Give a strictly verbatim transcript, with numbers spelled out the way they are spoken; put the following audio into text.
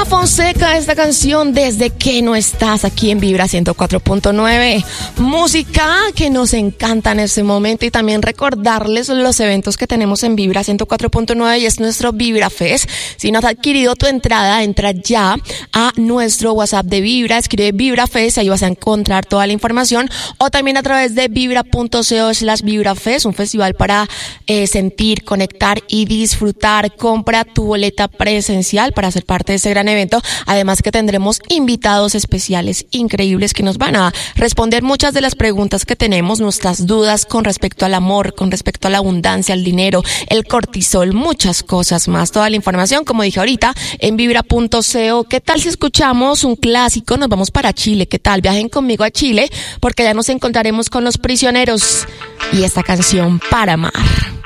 Alma Fonseca, esta canción Desde que no estás, aquí en Vibra ciento cuatro punto nueve. Música que nos encanta en este momento, y también recordarles los eventos que tenemos en Vibra ciento cuatro punto nueve, y es nuestro Vibra Fest. Si no has adquirido tu entrada, entra ya a nuestro WhatsApp de Vibra, escribe Vibra Fest, ahí vas a encontrar toda la información, o también a través de vibra punto co slash Vibra Fest, un festival para eh, sentir, conectar y disfrutar. Compra tu boleta presencial para ser parte de este gran evento, además que tendremos invitados especiales increíbles que nos van a responder muchas de las preguntas que tenemos, nuestras dudas con respecto al amor, con respecto a la abundancia, al dinero, el cortisol, muchas cosas más. Toda la información, como dije ahorita, en vibra punto co. ¿Qué tal si escuchamos un clásico? Nos vamos para Chile. ¿Qué tal? Viajen conmigo a Chile, porque ya nos encontraremos con Los Prisioneros y esta canción Para Amar.